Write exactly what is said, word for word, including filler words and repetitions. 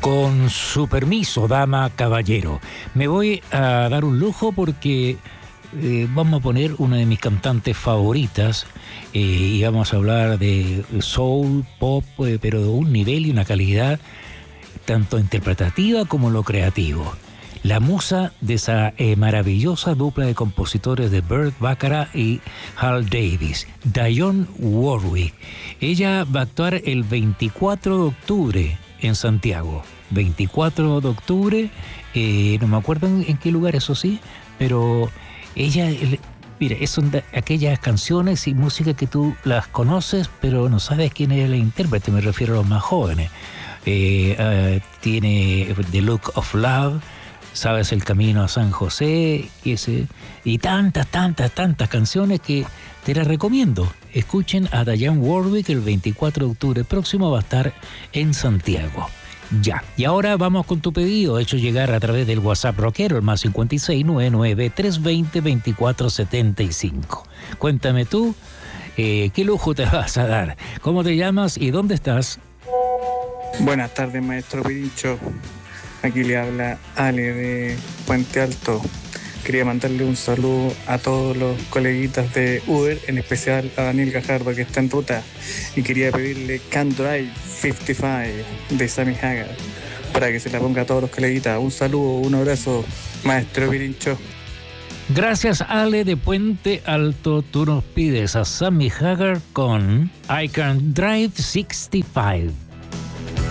Con su permiso, dama, caballero, me voy a dar un lujo porque eh, vamos a poner una de mis cantantes favoritas eh, y vamos a hablar de soul, pop, eh, pero de un nivel y una calidad tanto interpretativa como lo creativo. La musa de esa eh, maravillosa dupla de compositores de Burt Bacharach y Hal Davis, Dionne Warwick. Ella va a actuar el veinticuatro de octubre en Santiago. veinticuatro de octubre, eh, no me acuerdo en, en qué lugar, eso sí, pero ella, el, mira, son de aquellas canciones y música que tú las conoces, pero no sabes quién es el intérprete, me refiero a los más jóvenes. Eh, uh, tiene The Look of Love, Sabes el Camino a San José, y, ese, y tantas, tantas, tantas canciones que te las recomiendo. Escuchen a Dionne Warwick el veinticuatro de octubre próximo, va a estar en Santiago. Ya, y ahora vamos con tu pedido, hecho llegar a través del WhatsApp rockero, el más cincuenta y seis, noventa y nueve, trescientos veinte, veinticuatro setenta y cinco. Cuéntame tú, eh, ¿qué lujo te vas a dar? ¿Cómo te llamas y dónde estás? Buenas tardes, maestro Pirincho. Aquí le habla Ale de Puente Alto. Quería mandarle un saludo a todos los coleguitas de Uber, en especial a Daniel Gajardo, que está en ruta. Y quería pedirle Can't Drive cincuenta y cinco de Sammy Hagar, para que se la ponga a todos los coleguitas. Un saludo, un abrazo, maestro Pirincho. Gracias, Ale de Puente Alto. Tú nos pides a Sammy Hagar con I Can't Drive sesenta y cinco.